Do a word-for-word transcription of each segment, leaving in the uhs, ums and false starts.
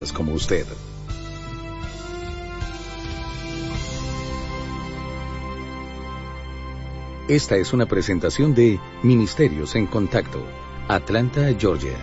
como usted. Esta es una presentación de Ministerios en Contacto, Atlanta, Georgia.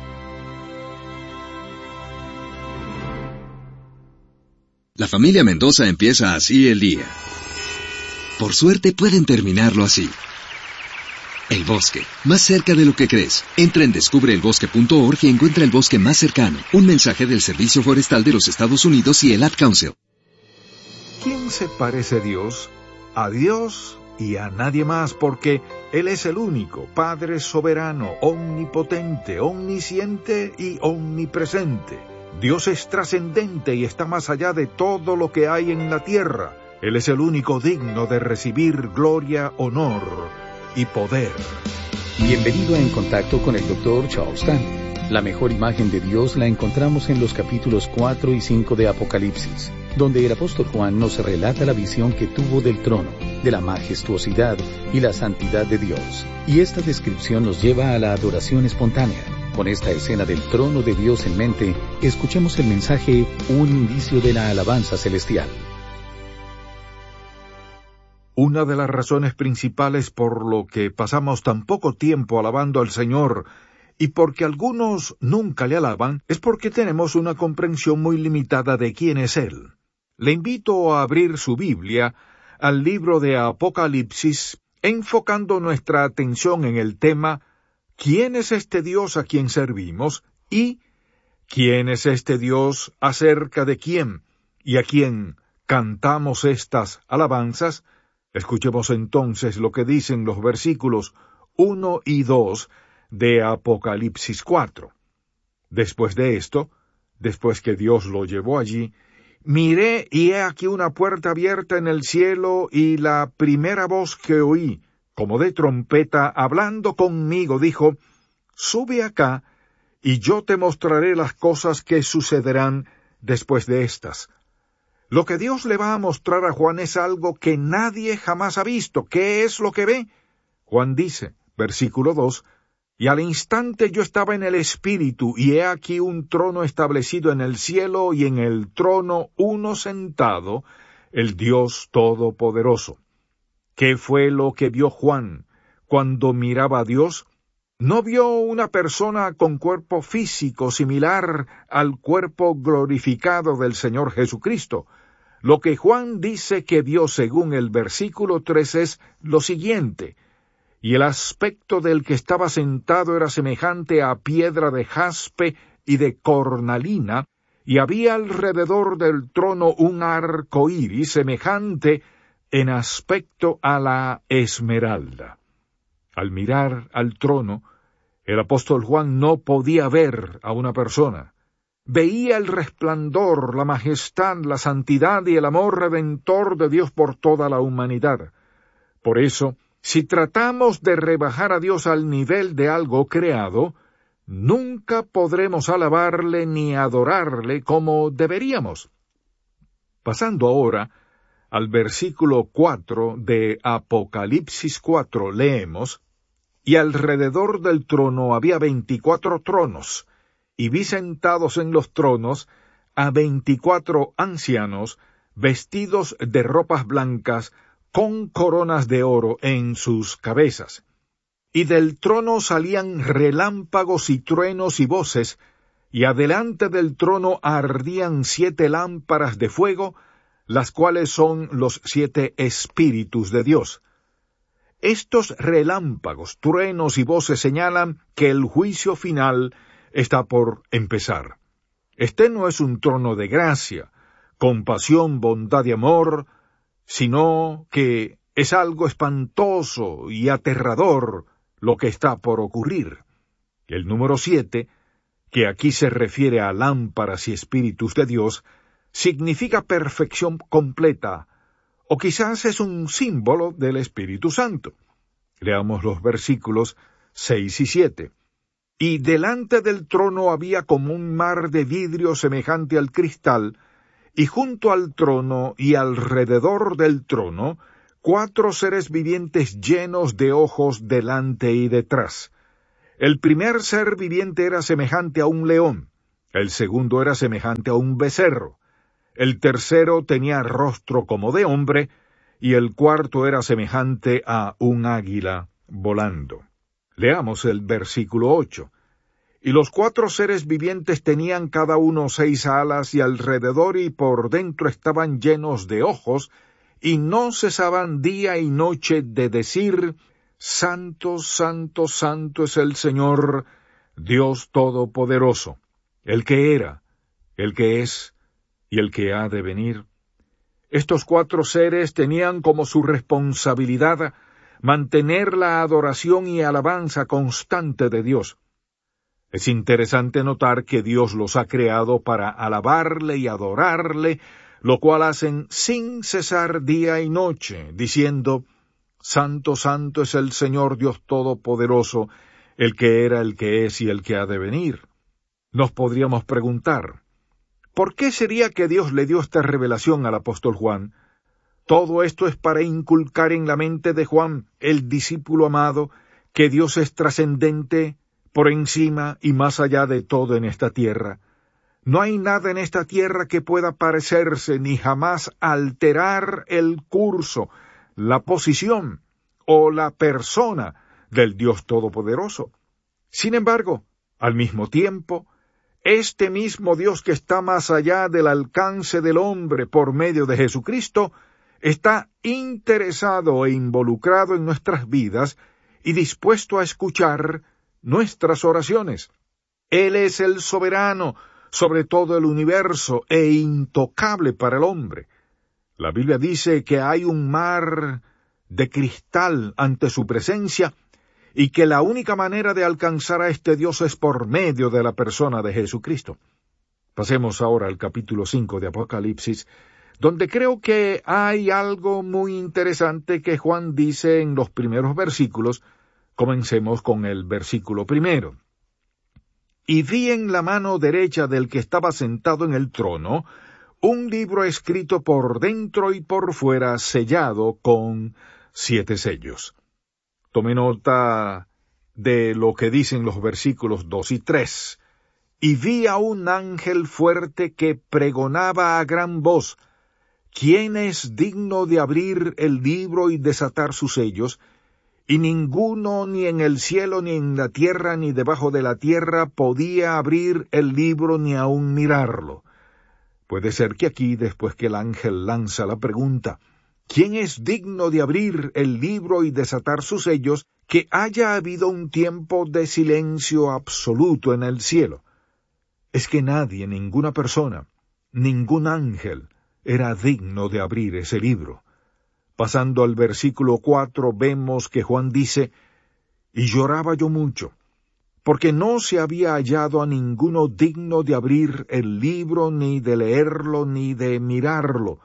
La familia Mendoza empieza así el día. Por suerte pueden terminarlo así. El bosque, más cerca de lo que crees. Entra en descubre el bosque punto org y encuentra el bosque más cercano. Un mensaje del Servicio Forestal de los Estados Unidos y el Ad Council. ¿Quién se parece a Dios? A Dios y a nadie más, porque Él es el único, Padre soberano, omnipotente, omnisciente y omnipresente. Dios es trascendente y está más allá de todo lo que hay en la tierra. Él es el único digno de recibir gloria, honor y poder. Bienvenido a En Contacto con el doctor Charles Stanley. La mejor imagen de Dios la encontramos en los capítulos cuatro y cinco de Apocalipsis, donde el apóstol Juan nos relata la visión que tuvo del trono, de la majestuosidad y la santidad de Dios. Y esta descripción nos lleva a la adoración espontánea. Con esta escena del trono de Dios en mente, escuchemos el mensaje Un indicio de la alabanza celestial. Una de las razones principales por lo que pasamos tan poco tiempo alabando al Señor y porque algunos nunca le alaban es porque tenemos una comprensión muy limitada de quién es Él. Le invito a abrir su Biblia al libro de Apocalipsis, enfocando nuestra atención en el tema ¿quién es este Dios a quien servimos? Y ¿quién es este Dios acerca de quién y a quien cantamos estas alabanzas? Escuchemos entonces lo que dicen los versículos uno y dos de Apocalipsis cuatro. Después de esto, después que Dios lo llevó allí, miré y he aquí una puerta abierta en el cielo, y la primera voz que oí, como de trompeta, hablando conmigo, dijo: Sube acá, y yo te mostraré las cosas que sucederán después de estas. Lo que Dios le va a mostrar a Juan es algo que nadie jamás ha visto. ¿Qué es lo que ve? Juan dice, versículo dos, y al instante yo estaba en el Espíritu, y he aquí un trono establecido en el cielo, y en el trono uno sentado, el Dios Todopoderoso. ¿Qué fue lo que vio Juan cuando miraba a Dios? No vio una persona con cuerpo físico similar al cuerpo glorificado del Señor Jesucristo. Lo que Juan dice que vio según el versículo tres es lo siguiente: y el aspecto del que estaba sentado era semejante a piedra de jaspe y de cornalina, y había alrededor del trono un arco iris semejante en aspecto a la esmeralda. Al mirar al trono, el apóstol Juan no podía ver a una persona. Veía el resplandor, la majestad, la santidad y el amor redentor de Dios por toda la humanidad. Por eso, si tratamos de rebajar a Dios al nivel de algo creado, nunca podremos alabarle ni adorarle como deberíamos. Pasando ahora al versículo cuatro de Apocalipsis cuatro, leemos: Y alrededor del trono había veinticuatro tronos, y vi sentados en los tronos a veinticuatro ancianos, vestidos de ropas blancas, con coronas de oro en sus cabezas. Y del trono salían relámpagos y truenos y voces, y adelante del trono ardían siete lámparas de fuego, las cuales son los siete espíritus de Dios. Estos relámpagos, truenos y voces señalan que el juicio final está por empezar. Este no es un trono de gracia, compasión, bondad y amor, sino que es algo espantoso y aterrador lo que está por ocurrir. El número siete, que aquí se refiere a lámparas y espíritus de Dios, significa perfección completa, o quizás es un símbolo del Espíritu Santo. Leamos los versículos seis y siete. Y delante del trono había como un mar de vidrio semejante al cristal, y junto al trono y alrededor del trono, cuatro seres vivientes llenos de ojos delante y detrás. El primer ser viviente era semejante a un león, El segundo era semejante a un becerro. El tercero tenía rostro como de hombre, y el cuarto era semejante a un águila volando. Leamos el versículo ocho. Y los cuatro seres vivientes tenían cada uno seis alas, y alrededor y por dentro estaban llenos de ojos, y no cesaban día y noche de decir: Santo, santo, santo es el Señor, Dios Todopoderoso, el que era, el que es, y el que ha de venir. Estos cuatro seres tenían como su responsabilidad mantener la adoración y alabanza constante de Dios. Es interesante notar que Dios los ha creado para alabarle y adorarle, lo cual hacen sin cesar día y noche, diciendo: Santo, santo es el Señor Dios Todopoderoso, el que era, el que es y el que ha de venir. Nos podríamos preguntar, ¿por qué sería que Dios le dio esta revelación al apóstol Juan? Todo esto es para inculcar en la mente de Juan, el discípulo amado, que Dios es trascendente, por encima y más allá de todo en esta tierra. No hay nada en esta tierra que pueda parecerse ni jamás alterar el curso, la posición o la persona del Dios Todopoderoso. Sin embargo, al mismo tiempo, este mismo Dios que está más allá del alcance del hombre por medio de Jesucristo, está interesado e involucrado en nuestras vidas y dispuesto a escuchar nuestras oraciones. Él es el soberano sobre todo el universo e intocable para el hombre. La Biblia dice que hay un mar de cristal ante su presencia y que la única manera de alcanzar a este Dios es por medio de la persona de Jesucristo. Pasemos ahora al capítulo cinco de Apocalipsis, donde creo que hay algo muy interesante que Juan dice en los primeros versículos. Comencemos con el versículo primero. Y vi en la mano derecha del que estaba sentado en el trono un libro escrito por dentro y por fuera, sellado con siete sellos. Tome nota de lo que dicen los versículos dos y tres. Y vi a un ángel fuerte que pregonaba a gran voz: ¿Quién es digno de abrir el libro y desatar sus sellos? Y ninguno, ni en el cielo, ni en la tierra, ni debajo de la tierra, podía abrir el libro ni aun mirarlo. Puede ser que aquí, después que el ángel lanza la pregunta, ¿quién es digno de abrir el libro y desatar sus sellos?, que haya habido un tiempo de silencio absoluto en el cielo. Es que nadie, ninguna persona, ningún ángel, era digno de abrir ese libro. Pasando al versículo cuatro, vemos que Juan dice: Y lloraba yo mucho, porque no se había hallado a ninguno digno de abrir el libro, ni de leerlo, ni de mirarlo.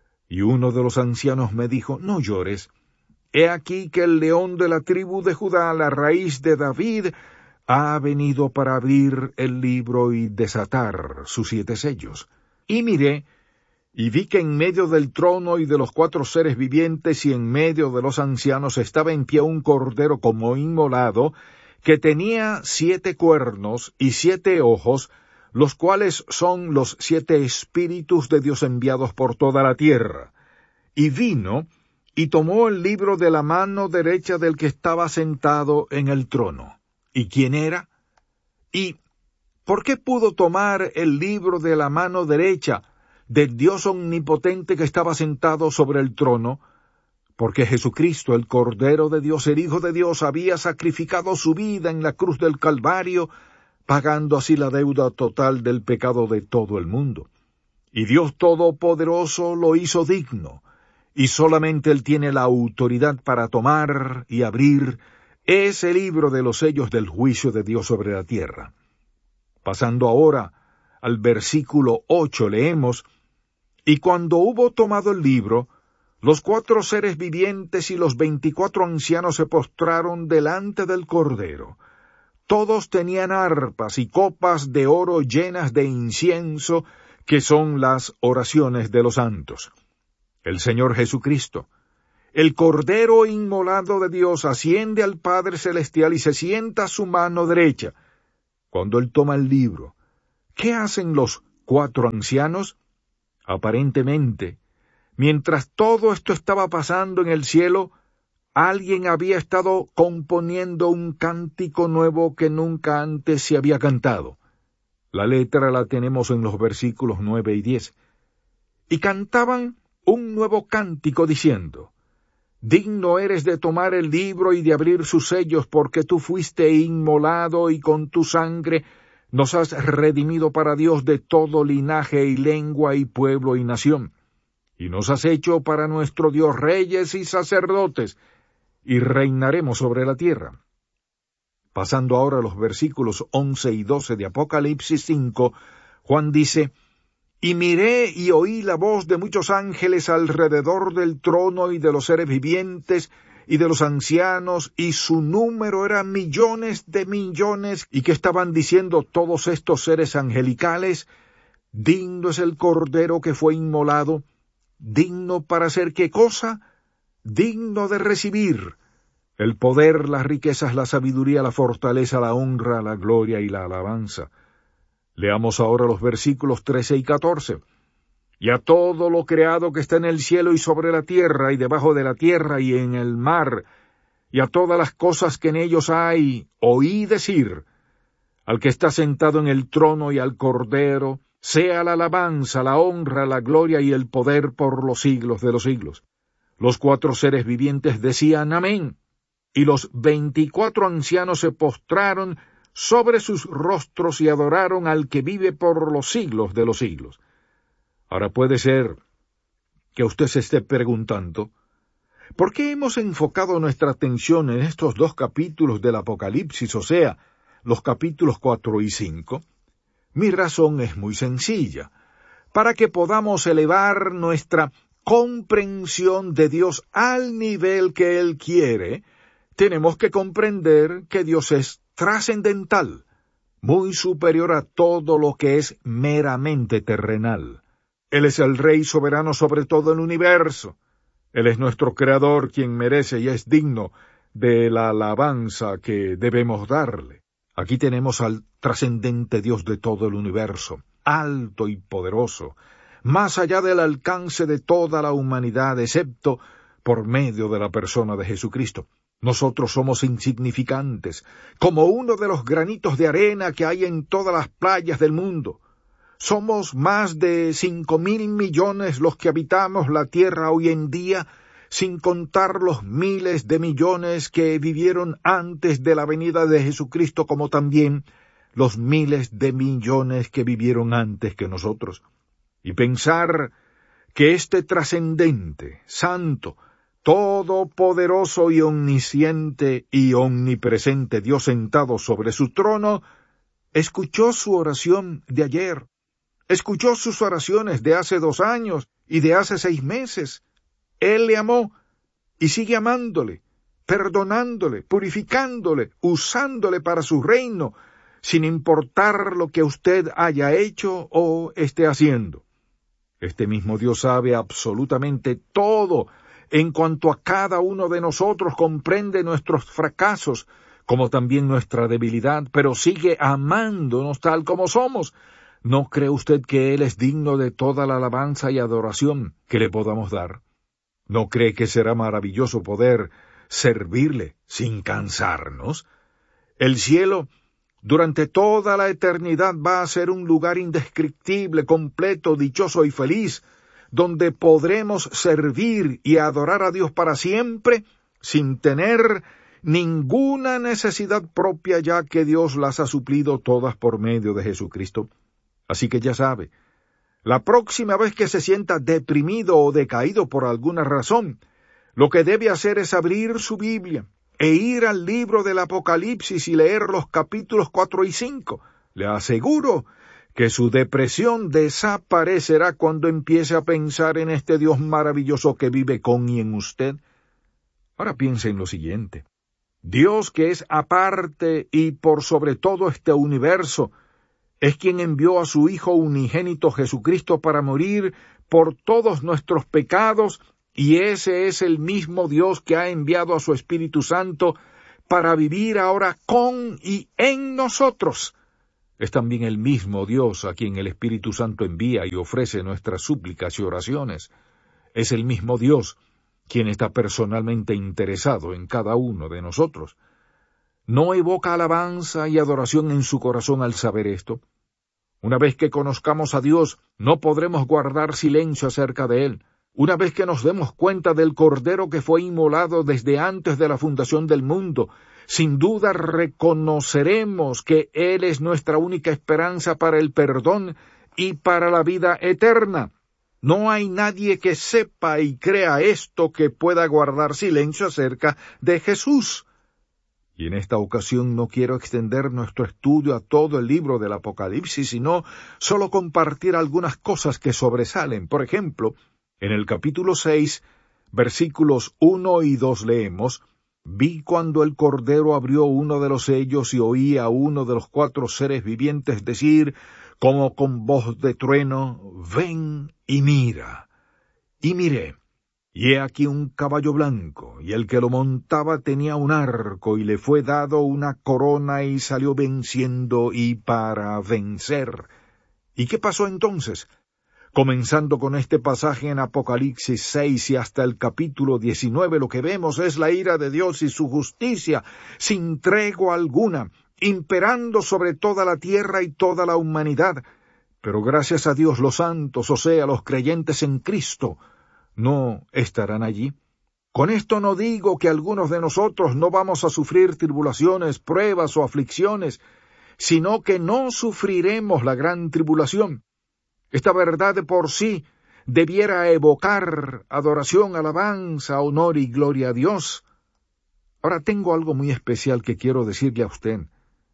Y uno de los ancianos me dijo: No llores. He aquí que el león de la tribu de Judá, la raíz de David, ha venido para abrir el libro y desatar sus siete sellos. Y miré, y vi que en medio del trono y de los cuatro seres vivientes y en medio de los ancianos estaba en pie un cordero como inmolado, que tenía siete cuernos y siete ojos, los cuales son los siete espíritus de Dios enviados por toda la tierra. Y vino, y tomó el libro de la mano derecha del que estaba sentado en el trono. ¿Y quién era? ¿Y por qué pudo tomar el libro de la mano derecha del Dios omnipotente que estaba sentado sobre el trono? Porque Jesucristo, el Cordero de Dios, el Hijo de Dios, había sacrificado su vida en la cruz del Calvario, pagando así la deuda total del pecado de todo el mundo. Y Dios Todopoderoso lo hizo digno, y solamente Él tiene la autoridad para tomar y abrir ese libro de los sellos del juicio de Dios sobre la tierra. Pasando ahora al versículo ocho, leemos: Y cuando hubo tomado el libro, los cuatro seres vivientes y los veinticuatro ancianos se postraron delante del Cordero. Todos tenían arpas y copas de oro llenas de incienso, que son las oraciones de los santos. El Señor Jesucristo, el Cordero inmolado de Dios, asciende al Padre Celestial y se sienta a su mano derecha. Cuando Él toma el libro, ¿Qué hacen los cuatro ancianos? Aparentemente, mientras todo esto estaba pasando en el cielo, alguien había estado componiendo un cántico nuevo que nunca antes se había cantado. La letra la tenemos en los versículos nueve y diez. Y cantaban un nuevo cántico diciendo: Digno eres de tomar el libro y de abrir sus sellos, porque tú fuiste inmolado y con tu sangre nos has redimido para Dios de todo linaje y lengua y pueblo y nación. Y nos has hecho para nuestro Dios reyes y sacerdotes, y reinaremos sobre la tierra. Pasando ahora a los versículos once y doce de Apocalipsis cinco, Juan dice: Y miré y oí la voz de muchos ángeles alrededor del trono y de los seres vivientes y de los ancianos, y su número era millones de millones, y que estaban diciendo todos estos seres angelicales: Digno es el Cordero que fue inmolado, digno para hacer ¿qué cosa? Digno de recibir el poder, las riquezas, la sabiduría, la fortaleza, la honra, la gloria y la alabanza. Leamos ahora los versículos trece y catorce. Y a todo lo creado que está en el cielo y sobre la tierra y debajo de la tierra y en el mar, y a todas las cosas que en ellos hay, oí decir: Al que está sentado en el trono y al Cordero, sea la alabanza, la honra, la gloria y el poder por los siglos de los siglos. Los cuatro seres vivientes decían: Amén. Y los veinticuatro ancianos se postraron sobre sus rostros y adoraron al que vive por los siglos de los siglos. Ahora puede ser que usted se esté preguntando: ¿por qué hemos enfocado nuestra atención en estos dos capítulos del Apocalipsis, o sea, los capítulos cuatro y cinco? Mi razón es muy sencilla: para que podamos elevar nuestra comprensión de Dios al nivel que Él quiere, tenemos que comprender que Dios es trascendental, muy superior a todo lo que es meramente terrenal. Él es el Rey soberano sobre todo el universo. Él es nuestro Creador, quien merece y es digno de la alabanza que debemos darle. Aquí tenemos al trascendente Dios de todo el universo, alto y poderoso, más allá del alcance de toda la humanidad, excepto por medio de la persona de Jesucristo. Nosotros somos insignificantes, como uno de los granitos de arena que hay en todas las playas del mundo. Somos más de cinco mil millones los que habitamos la tierra hoy en día, sin contar los miles de millones que vivieron antes de la venida de Jesucristo, como también los miles de millones que vivieron antes que nosotros. Y pensar que este trascendente, santo, todopoderoso y omnisciente y omnipresente Dios sentado sobre su trono, escuchó su oración de ayer, escuchó sus oraciones de hace dos años y de hace seis meses. Él le amó y sigue amándole, perdonándole, purificándole, usándole para su reino, sin importar lo que usted haya hecho o esté haciendo. Este mismo Dios sabe absolutamente todo en cuanto a cada uno de nosotros, comprende nuestros fracasos, como también nuestra debilidad, pero sigue amándonos tal como somos. ¿No cree usted que Él es digno de toda la alabanza y adoración que le podamos dar? ¿No cree que será maravilloso poder servirle sin cansarnos? El cielo, durante toda la eternidad, va a ser un lugar indescriptible, completo, dichoso y feliz, donde podremos servir y adorar a Dios para siempre, sin tener ninguna necesidad propia, ya que Dios las ha suplido todas por medio de Jesucristo. Así que ya sabe, la próxima vez que se sienta deprimido o decaído por alguna razón, lo que debe hacer es abrir su Biblia e ir al libro del Apocalipsis y leer los capítulos cuatro y cinco. Le aseguro que su depresión desaparecerá cuando empiece a pensar en este Dios maravilloso que vive con y en usted. Ahora piense en lo siguiente: Dios, que es aparte y por sobre todo este universo, es quien envió a su Hijo unigénito Jesucristo para morir por todos nuestros pecados, y ese es el mismo Dios que ha enviado a su Espíritu Santo para vivir ahora con y en nosotros. es también el mismo Dios a quien el Espíritu Santo envía y ofrece nuestras súplicas y oraciones. Es el mismo Dios quien está personalmente interesado en cada uno de nosotros. ¿No evoca alabanza y adoración en su corazón al saber esto? Una vez que conozcamos a Dios, no podremos guardar silencio acerca de Él. Una vez que nos demos cuenta del Cordero que fue inmolado desde antes de la fundación del mundo, sin duda reconoceremos que Él es nuestra única esperanza para el perdón y para la vida eterna. No hay nadie que sepa y crea esto que pueda guardar silencio acerca de Jesús. Y en esta ocasión no quiero extender nuestro estudio a todo el libro del Apocalipsis, sino solo compartir algunas cosas que sobresalen. Por ejemplo, en el capítulo seis, versículos uno y dos leemos: «Vi cuando el Cordero abrió uno de los sellos y oí a uno de los cuatro seres vivientes decir, como con voz de trueno, ven y mira. Y miré, y he aquí un caballo blanco, y el que lo montaba tenía un arco, y le fue dado una corona, y salió venciendo y para vencer». ¿Y qué pasó entonces? Comenzando con este pasaje en Apocalipsis seis y hasta el capítulo diecinueve, lo que vemos es la ira de Dios y su justicia, sin tregua alguna, imperando sobre toda la tierra y toda la humanidad. Pero gracias a Dios los santos, o sea, los creyentes en Cristo, no estarán allí. Con esto no digo que algunos de nosotros no vamos a sufrir tribulaciones, pruebas o aflicciones, sino que no sufriremos la gran tribulación. Esta verdad de por sí debiera evocar adoración, alabanza, honor y gloria a Dios. Ahora tengo algo muy especial que quiero decirle a usted.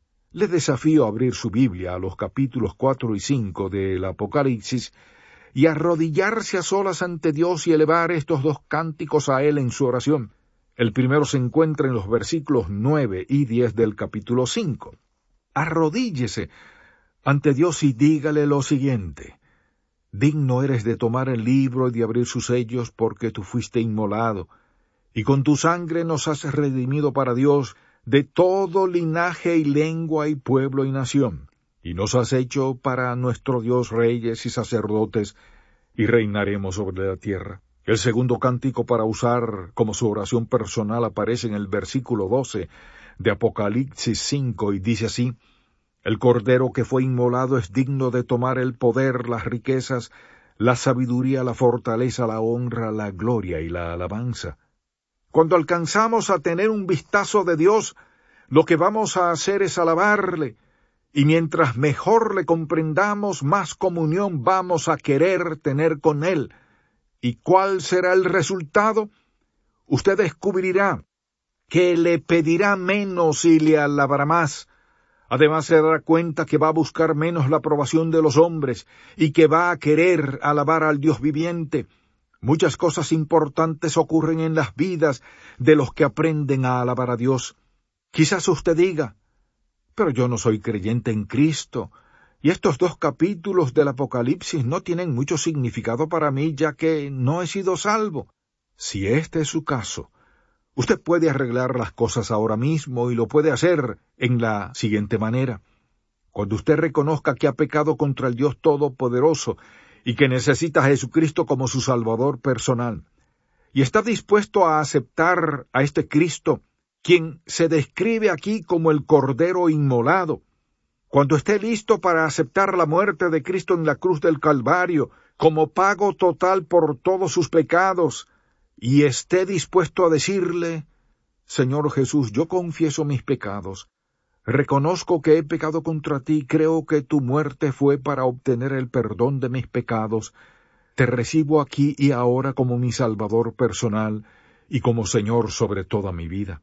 Le desafío a abrir su Biblia a los capítulos cuatro y cinco del Apocalipsis y arrodillarse a solas ante Dios y elevar estos dos cánticos a Él en su oración. El primero se encuentra en los versículos nueve y diez del capítulo cinco. Arrodíllese ante Dios y dígale lo siguiente: «Digno eres de tomar el libro y de abrir sus sellos, porque tú fuiste inmolado, y con tu sangre nos has redimido para Dios de todo linaje y lengua y pueblo y nación, y nos has hecho para nuestro Dios reyes y sacerdotes, y reinaremos sobre la tierra». El segundo cántico para usar como su oración personal aparece en el versículo doce de Apocalipsis cinco y dice así: «El Cordero que fue inmolado es digno de tomar el poder, las riquezas, la sabiduría, la fortaleza, la honra, la gloria y la alabanza». Cuando alcanzamos a tener un vistazo de Dios, lo que vamos a hacer es alabarle, y mientras mejor le comprendamos, más comunión vamos a querer tener con Él. ¿Y cuál será el resultado? Usted descubrirá que le pedirá menos y le alabará más. Además se dará cuenta que va a buscar menos la aprobación de los hombres y que va a querer alabar al Dios viviente. Muchas cosas importantes ocurren en las vidas de los que aprenden a alabar a Dios. Quizás usted diga: «Pero yo no soy creyente en Cristo, y estos dos capítulos del Apocalipsis no tienen mucho significado para mí, ya que no he sido salvo». Si este es su caso, usted puede arreglar las cosas ahora mismo y lo puede hacer en la siguiente manera. Cuando usted reconozca que ha pecado contra el Dios Todopoderoso y que necesita a Jesucristo como su Salvador personal, y está dispuesto a aceptar a este Cristo, quien se describe aquí como el Cordero inmolado, cuando esté listo para aceptar la muerte de Cristo en la cruz del Calvario como pago total por todos sus pecados, y esté dispuesto a decirle: «Señor Jesús, yo confieso mis pecados, reconozco que he pecado contra ti, creo que tu muerte fue para obtener el perdón de mis pecados, te recibo aquí y ahora como mi Salvador personal y como Señor sobre toda mi vida».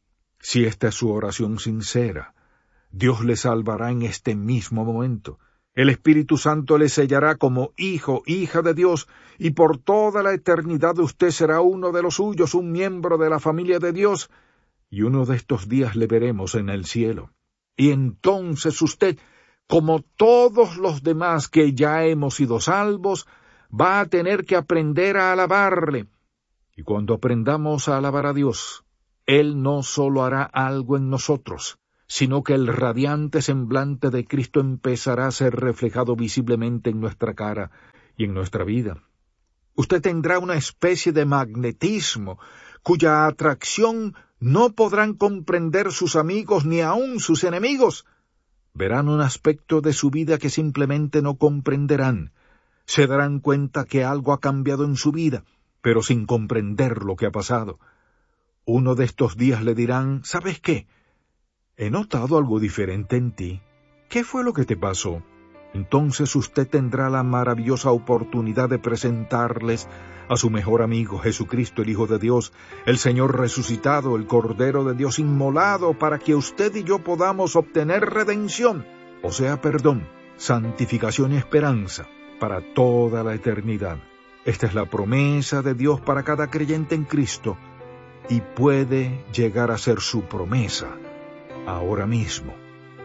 Si esta es su oración sincera, Dios le salvará en este mismo momento. El Espíritu Santo le sellará como hijo, hija de Dios, y por toda la eternidad usted será uno de los suyos, un miembro de la familia de Dios, y uno de estos días le veremos en el cielo. Y entonces usted, como todos los demás que ya hemos sido salvos, va a tener que aprender a alabarle. Y cuando aprendamos a alabar a Dios, Él no solo hará algo en nosotros, sino que el radiante semblante de Cristo empezará a ser reflejado visiblemente en nuestra cara y en nuestra vida. Usted tendrá una especie de magnetismo, cuya atracción no podrán comprender sus amigos ni aun sus enemigos. Verán un aspecto de su vida que simplemente no comprenderán. Se darán cuenta que algo ha cambiado en su vida, pero sin comprender lo que ha pasado. Uno de estos días le dirán, ¿sabes qué? He notado algo diferente en ti. ¿Qué fue lo que te pasó? Entonces usted tendrá la maravillosa oportunidad de presentarles a su mejor amigo, Jesucristo, el Hijo de Dios, el Señor resucitado, el Cordero de Dios inmolado, para que usted y yo podamos obtener redención, o sea, perdón, santificación y esperanza para toda la eternidad. Esta es la promesa de Dios para cada creyente en Cristo, y puede llegar a ser su promesa ahora mismo.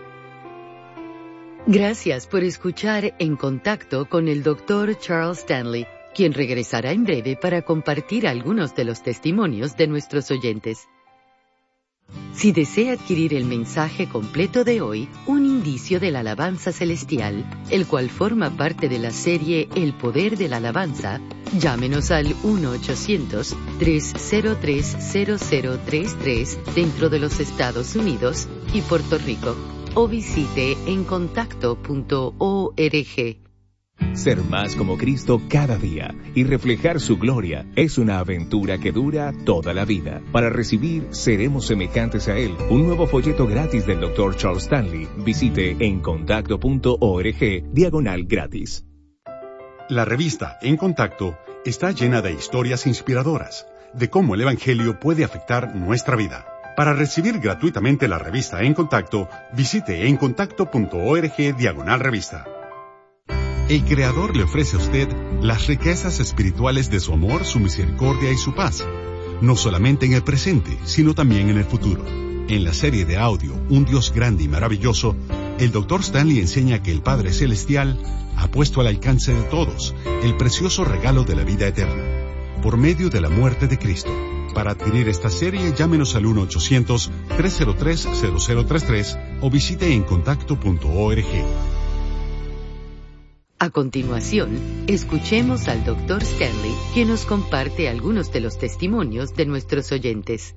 Gracias por escuchar En Contacto con el doctor Charles Stanley, quien regresará en breve para compartir algunos de los testimonios de nuestros oyentes. Si desea adquirir el mensaje completo de hoy, Un indicio de la alabanza celestial, el cual forma parte de la serie El poder de la alabanza, llámenos al uno ochocientos, tres cero tres, cero cero tres tres dentro de los Estados Unidos y Puerto Rico, o visite en contacto punto org. Ser más como Cristo cada día y reflejar su gloria es una aventura que dura toda la vida. Para recibir Seremos semejantes a Él, un nuevo folleto gratis del doctor Charles Stanley, visite en contacto punto org diagonal gratis. La revista En Contacto está llena de historias inspiradoras de cómo el Evangelio puede afectar nuestra vida. Para recibir gratuitamente la revista En Contacto, visite en contacto punto org diagonal revista. El Creador le ofrece a usted las riquezas espirituales de su amor, su misericordia y su paz, no solamente en el presente, sino también en el futuro. En la serie de audio Un Dios grande y maravilloso, el doctor Stanley enseña que el Padre Celestial ha puesto al alcance de todos el precioso regalo de la vida eterna, por medio de la muerte de Cristo. Para adquirir esta serie, llámenos al uno ochocientos, tres cero tres, cero cero tres tres o visite en contacto punto org. A continuación, escuchemos al doctor Stanley, quien nos comparte algunos de los testimonios de nuestros oyentes.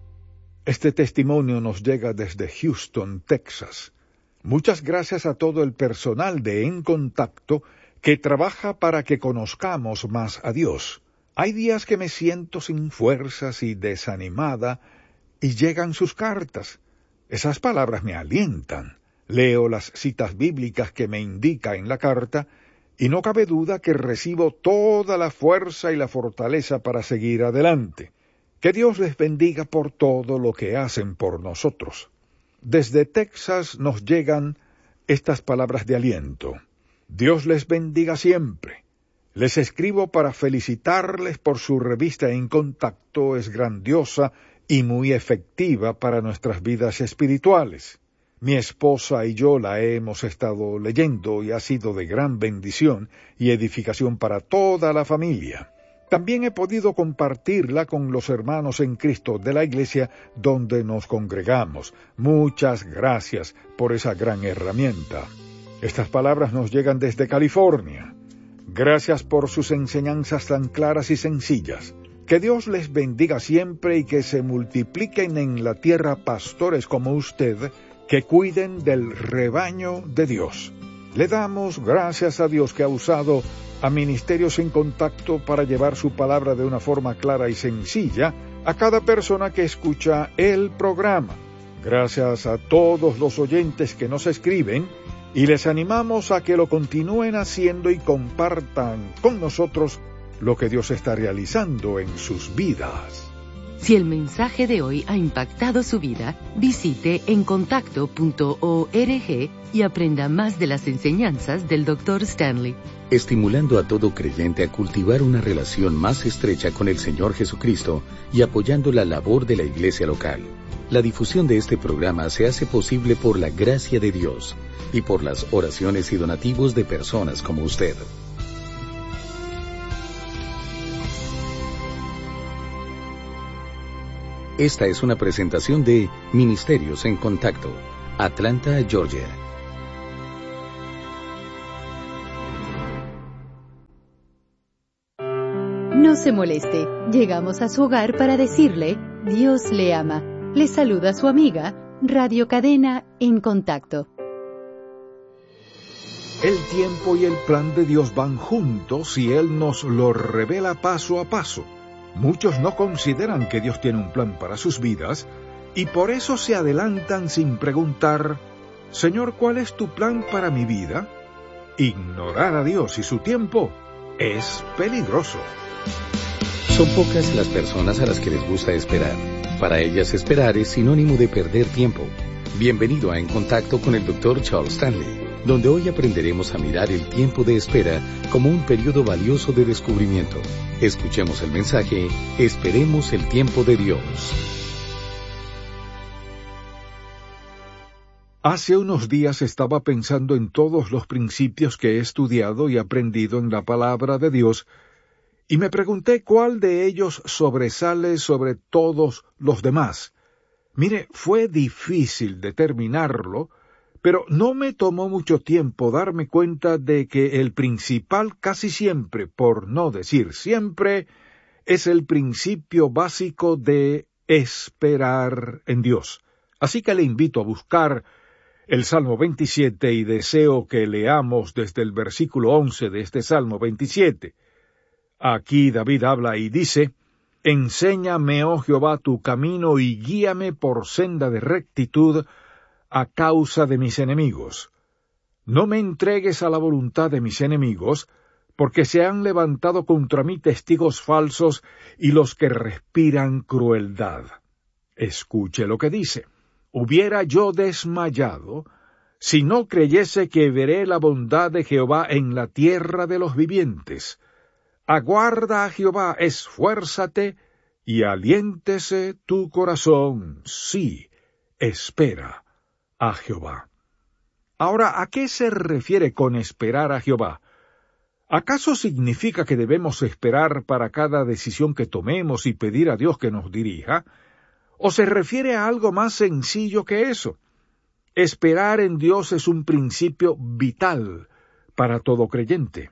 Este testimonio nos llega desde Houston, Texas. Muchas gracias a todo el personal de En Contacto que trabaja para que conozcamos más a Dios. Hay días que me siento sin fuerzas y desanimada, y llegan sus cartas. Esas palabras me alientan. Leo las citas bíblicas que me indica en la carta, y no cabe duda que recibo toda la fuerza y la fortaleza para seguir adelante. Que Dios les bendiga por todo lo que hacen por nosotros. Desde Texas nos llegan estas palabras de aliento. Dios les bendiga siempre. Les escribo para felicitarles por su revista En Contacto, es grandiosa y muy efectiva para nuestras vidas espirituales. Mi esposa y yo la hemos estado leyendo y ha sido de gran bendición y edificación para toda la familia. También he podido compartirla con los hermanos en Cristo de la iglesia donde nos congregamos. Muchas gracias por esa gran herramienta. Estas palabras nos llegan desde California. Gracias por sus enseñanzas tan claras y sencillas. Que Dios les bendiga siempre y que se multipliquen en la tierra pastores como usted, que cuiden del rebaño de Dios. Le damos gracias a Dios que ha usado a Ministerios En Contacto para llevar su palabra de una forma clara y sencilla a cada persona que escucha el programa. Gracias a todos los oyentes que nos escriben y les animamos a que lo continúen haciendo y compartan con nosotros lo que Dios está realizando en sus vidas. Si el mensaje de hoy ha impactado su vida, visite en contacto punto org y aprenda más de las enseñanzas del doctor Stanley. Estimulando a todo creyente a cultivar una relación más estrecha con el Señor Jesucristo y apoyando la labor de la iglesia local. La difusión de este programa se hace posible por la gracia de Dios y por las oraciones y donativos de personas como usted. Esta es una presentación de Ministerios en Contacto, Atlanta, Georgia. No se moleste, llegamos a su hogar para decirle, Dios le ama. Le saluda su amiga, Radio Cadena en Contacto. El tiempo y el plan de Dios van juntos y Él nos lo revela paso a paso. Muchos no consideran que Dios tiene un plan para sus vidas y por eso se adelantan sin preguntar, Señor, ¿cuál es tu plan para mi vida? Ignorar a Dios y su tiempo es peligroso. Son pocas las personas a las que les gusta esperar. Para ellas esperar es sinónimo de perder tiempo. Bienvenido a En Contacto con el doctor Charles Stanley, donde hoy aprenderemos a mirar el tiempo de espera como un periodo valioso de descubrimiento. Escuchemos el mensaje, Esperemos el tiempo de Dios. Hace unos días estaba pensando en todos los principios que he estudiado y aprendido en la palabra de Dios, y me pregunté cuál de ellos sobresale sobre todos los demás. Mire, fue difícil determinarlo, pero no me tomó mucho tiempo darme cuenta de que el principal casi siempre, por no decir siempre, es el principio básico de esperar en Dios. Así que le invito a buscar el Salmo veintisiete y deseo que leamos desde el versículo once de este Salmo veintisiete. Aquí David habla y dice, Enséñame, oh Jehová, tu camino y guíame por senda de rectitud a causa de mis enemigos. No me entregues a la voluntad de mis enemigos, porque se han levantado contra mí testigos falsos y los que respiran crueldad. Escuche lo que dice. Hubiera yo desmayado, si no creyese que veré la bondad de Jehová en la tierra de los vivientes. Aguarda a Jehová, esfuérzate, y aliéntese tu corazón. Sí, espera a Jehová. Ahora, ¿a qué se refiere con esperar a Jehová? ¿Acaso significa que debemos esperar para cada decisión que tomemos y pedir a Dios que nos dirija? ¿O se refiere a algo más sencillo que eso? Esperar en Dios es un principio vital para todo creyente.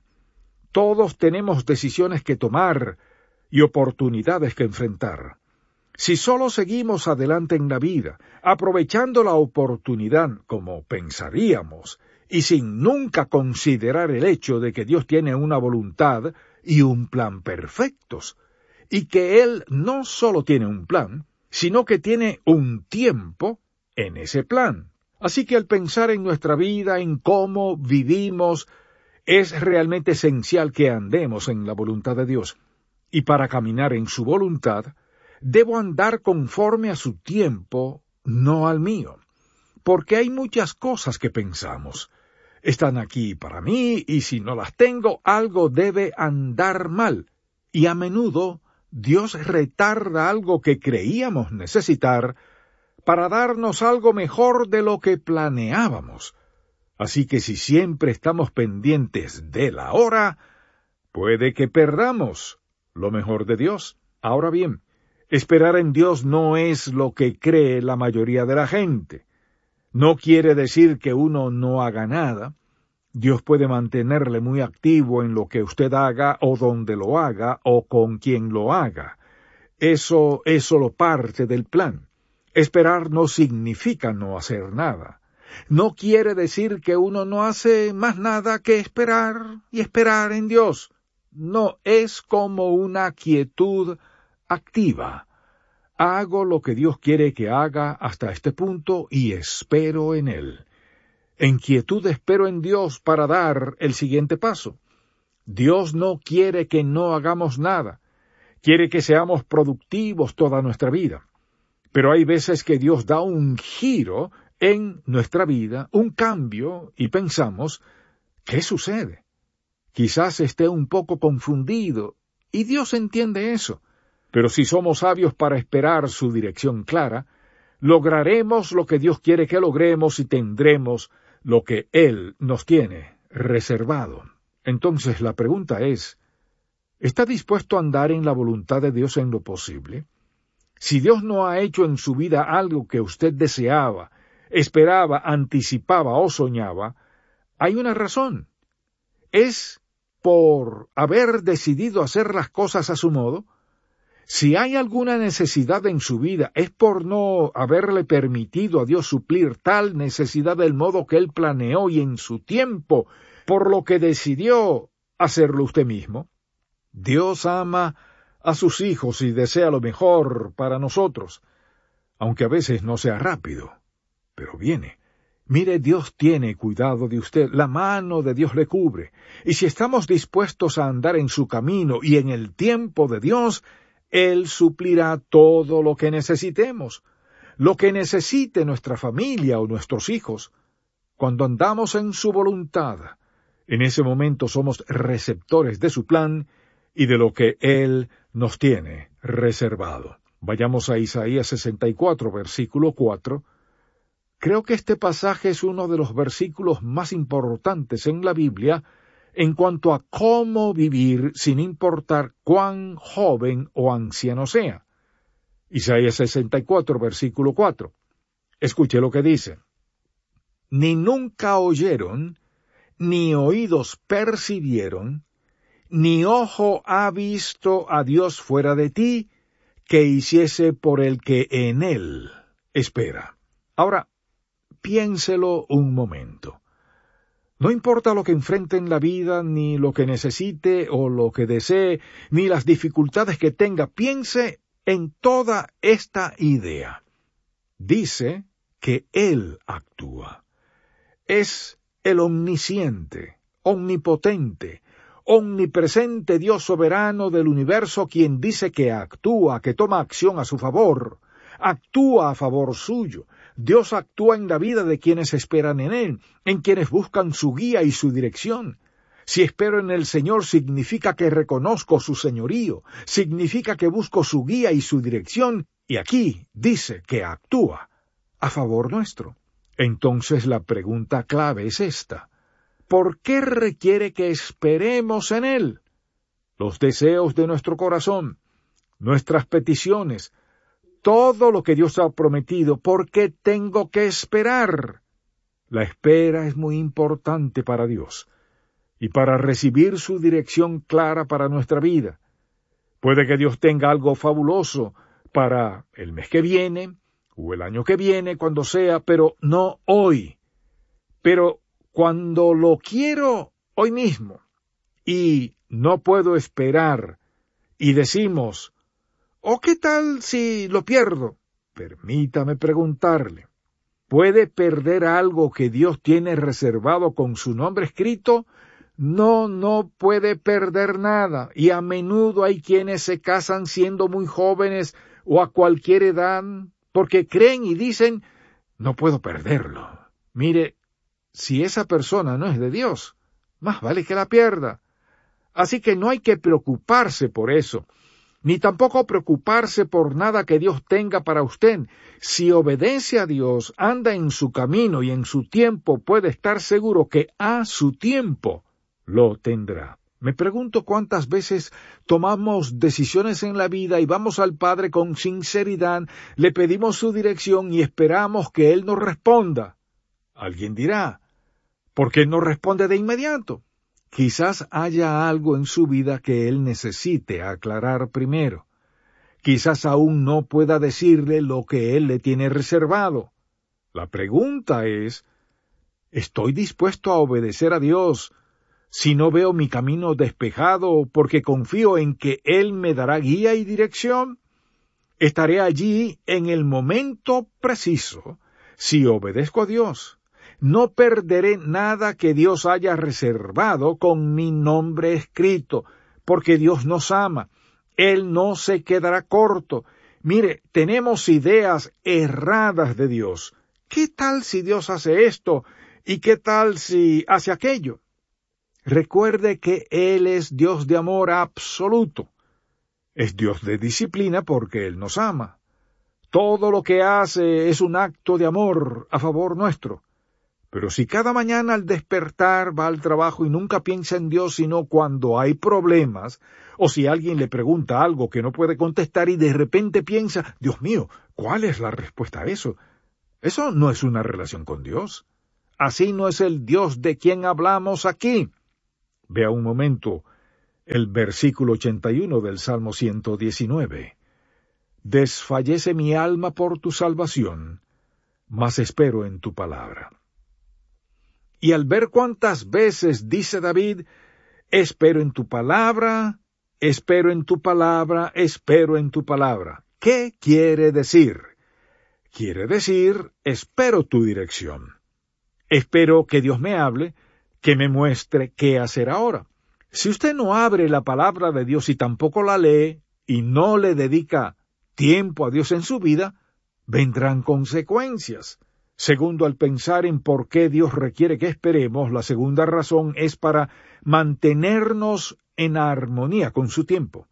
Todos tenemos decisiones que tomar y oportunidades que enfrentar. Si solo seguimos adelante en la vida, aprovechando la oportunidad como pensaríamos, y sin nunca considerar el hecho de que Dios tiene una voluntad y un plan perfectos, y que Él no solo tiene un plan, sino que tiene un tiempo en ese plan. Así que al pensar en nuestra vida, en cómo vivimos, es realmente esencial que andemos en la voluntad de Dios. Y para caminar en su voluntad, debo andar conforme a su tiempo, no al mío. Porque hay muchas cosas que pensamos. Están aquí para mí, y si no las tengo, algo debe andar mal. Y a menudo, Dios retarda algo que creíamos necesitar para darnos algo mejor de lo que planeábamos. Así que si siempre estamos pendientes de la hora, puede que perdamos lo mejor de Dios. Ahora bien, esperar en Dios no es lo que cree la mayoría de la gente. No quiere decir que uno no haga nada. Dios puede mantenerle muy activo en lo que usted haga, o donde lo haga, o con quien lo haga. Eso es solo parte del plan. Esperar no significa no hacer nada. No quiere decir que uno no hace más nada que esperar y esperar en Dios. No, es como una quietud activa. Hago lo que Dios quiere que haga hasta este punto y espero en Él. En quietud espero en Dios para dar el siguiente paso. Dios no quiere que no hagamos nada. Quiere que seamos productivos toda nuestra vida. Pero hay veces que Dios da un giro en nuestra vida, un cambio, y pensamos, ¿qué sucede? Quizás esté un poco confundido, y Dios entiende eso. Pero si somos sabios para esperar su dirección clara, lograremos lo que Dios quiere que logremos y tendremos lo que Él nos tiene reservado. Entonces la pregunta es, ¿está dispuesto a andar en la voluntad de Dios en lo posible? Si Dios no ha hecho en su vida algo que usted deseaba, esperaba, anticipaba o soñaba, hay una razón. ¿Es por haber decidido hacer las cosas a su modo? Si hay alguna necesidad en su vida, es por no haberle permitido a Dios suplir tal necesidad del modo que Él planeó y en su tiempo, por lo que decidió hacerlo usted mismo. Dios ama a sus hijos y desea lo mejor para nosotros, aunque a veces no sea rápido, pero viene. Mire, Dios tiene cuidado de usted, la mano de Dios le cubre, y si estamos dispuestos a andar en su camino y en el tiempo de Dios, Él suplirá todo lo que necesitemos, lo que necesite nuestra familia o nuestros hijos. Cuando andamos en su voluntad, en ese momento somos receptores de su plan y de lo que Él nos tiene reservado. Vayamos a Isaías sesenta y cuatro, versículo cuatro. Creo que este pasaje es uno de los versículos más importantes en la Biblia en cuanto a cómo vivir sin importar cuán joven o anciano sea. Isaías sesenta y cuatro, versículo cuatro. Escuche lo que dice. Ni nunca oyeron, ni oídos percibieron, ni ojo ha visto a Dios fuera de ti, que hiciese por el que en él espera. Ahora, piénselo un momento. No importa lo que enfrente en la vida, ni lo que necesite o lo que desee, ni las dificultades que tenga, piense en toda esta idea. Dice que Él actúa. Es el omnisciente, omnipotente, omnipresente Dios soberano del universo quien dice que actúa, que toma acción a su favor, actúa a favor suyo. Dios actúa en la vida de quienes esperan en Él, en quienes buscan su guía y su dirección. Si espero en el Señor significa que reconozco su señorío, significa que busco su guía y su dirección, y aquí dice que actúa a favor nuestro. Entonces la pregunta clave es esta. ¿Por qué requiere que esperemos en Él? Los deseos de nuestro corazón, nuestras peticiones, todo lo que Dios ha prometido, ¿por qué tengo que esperar? La espera es muy importante para Dios y para recibir su dirección clara para nuestra vida. Puede que Dios tenga algo fabuloso para el mes que viene o el año que viene, cuando sea, pero no hoy. Pero cuando lo quiero hoy mismo y no puedo esperar y decimos, ¿o qué tal si lo pierdo? Permítame preguntarle, ¿puede perder algo que Dios tiene reservado con su nombre escrito? No, no puede perder nada, y a menudo hay quienes se casan siendo muy jóvenes o a cualquier edad, porque creen y dicen, no puedo perderlo. Mire, si esa persona no es de Dios, más vale que la pierda. Así que no hay que preocuparse por eso, ni tampoco preocuparse por nada que Dios tenga para usted. Si obedece a Dios, anda en su camino y en su tiempo, puede estar seguro que a su tiempo lo tendrá. Me pregunto cuántas veces tomamos decisiones en la vida y vamos al Padre con sinceridad, le pedimos su dirección y esperamos que Él nos responda. Alguien dirá, ¿por qué no responde de inmediato? Quizás haya algo en su vida que Él necesite aclarar primero. Quizás aún no pueda decirle lo que Él le tiene reservado. La pregunta es, ¿estoy dispuesto a obedecer a Dios si no veo mi camino despejado porque confío en que Él me dará guía y dirección? Estaré allí en el momento preciso si obedezco a Dios. No perderé nada que Dios haya reservado con mi nombre escrito, porque Dios nos ama. Él no se quedará corto. Mire, tenemos ideas erradas de Dios. ¿Qué tal si Dios hace esto? ¿Y qué tal si hace aquello? Recuerde que Él es Dios de amor absoluto. Es Dios de disciplina porque Él nos ama. Todo lo que hace es un acto de amor a favor nuestro. Pero si cada mañana al despertar va al trabajo y nunca piensa en Dios sino cuando hay problemas, o si alguien le pregunta algo que no puede contestar y de repente piensa, Dios mío, ¿cuál es la respuesta a eso? Eso no es una relación con Dios. Así no es el Dios de quien hablamos aquí. Vea un momento el versículo ochenta y uno del Salmo ciento diecinueve. Desfallece mi alma por tu salvación, mas espero en tu palabra. Y al ver cuántas veces dice David, espero en tu palabra, espero en tu palabra, espero en tu palabra. ¿Qué quiere decir? Quiere decir, espero tu dirección. Espero que Dios me hable, que me muestre qué hacer ahora. Si usted no abre la palabra de Dios y tampoco la lee, y no le dedica tiempo a Dios en su vida, vendrán consecuencias. Segundo, al pensar en por qué Dios requiere que esperemos, la segunda razón es para mantenernos en armonía con su tiempo.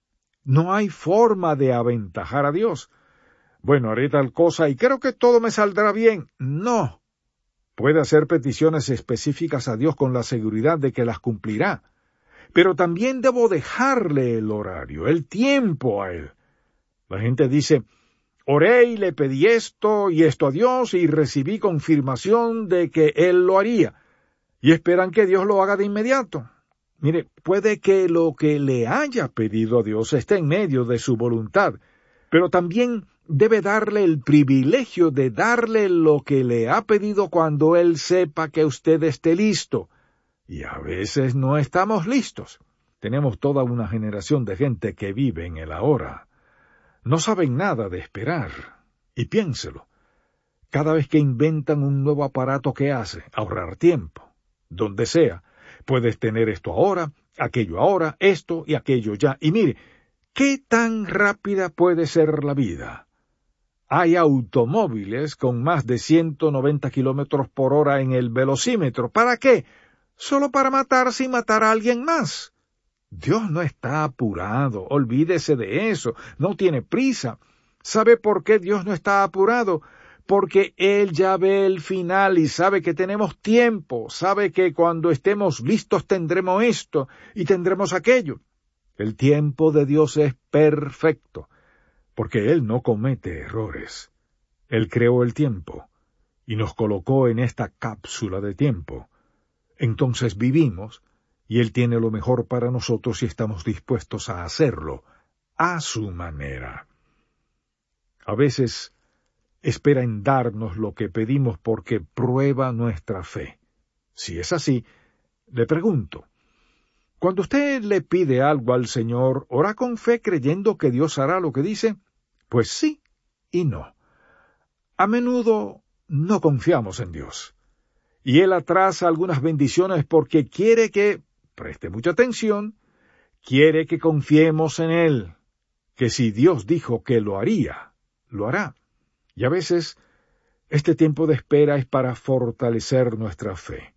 No hay forma de aventajar a Dios. Bueno, haré tal cosa y creo que todo me saldrá bien. No. Puede hacer peticiones específicas a Dios con la seguridad de que las cumplirá. Pero también debo dejarle el horario, el tiempo a Él. La gente dice, oré y le pedí esto y esto a Dios y recibí confirmación de que Él lo haría. Y esperan que Dios lo haga de inmediato. Mire, puede que lo que le haya pedido a Dios esté en medio de su voluntad, pero también debe darle el privilegio de darle lo que le ha pedido cuando Él sepa que usted esté listo. Y a veces no estamos listos. Tenemos toda una generación de gente que vive en el ahora. No saben nada de esperar. Y piénselo. Cada vez que inventan un nuevo aparato, ¿qué hace? Ahorrar tiempo. Donde sea. Puedes tener esto ahora, aquello ahora, esto y aquello ya. Y mire, ¿qué tan rápida puede ser la vida? Hay automóviles con más de ciento noventa kilómetros por hora en el velocímetro. ¿Para qué? Solo para matarse y matar a alguien más. Dios no está apurado, olvídese de eso, no tiene prisa. ¿Sabe por qué Dios no está apurado? Porque Él ya ve el final y sabe que tenemos tiempo, sabe que cuando estemos listos tendremos esto y tendremos aquello. El tiempo de Dios es perfecto, porque Él no comete errores. Él creó el tiempo y nos colocó en esta cápsula de tiempo. Entonces vivimos, y Él tiene lo mejor para nosotros si estamos dispuestos a hacerlo, a su manera. A veces espera en darnos lo que pedimos porque prueba nuestra fe. Si es así, le pregunto, cuando usted le pide algo al Señor, ¿ora con fe creyendo que Dios hará lo que dice? Pues sí y no. A menudo no confiamos en Dios. Y Él atrasa algunas bendiciones porque quiere que, preste mucha atención, quiere que confiemos en Él, que si Dios dijo que lo haría, lo hará. Y a veces, este tiempo de espera es para fortalecer nuestra fe.